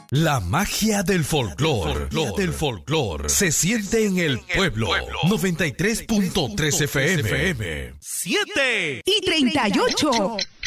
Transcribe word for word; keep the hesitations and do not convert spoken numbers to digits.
La magia del folclor, del folclor, se siente en el pueblo. noventa y tres punto tres F M. siete y treinta y ocho.